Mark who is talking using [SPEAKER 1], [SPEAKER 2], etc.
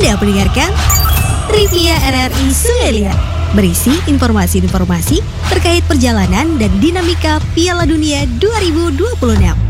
[SPEAKER 1] Anda mendengarkan Trivia RRI Sungai Liat, berisi informasi-informasi terkait perjalanan dan dinamika Piala Dunia 2026.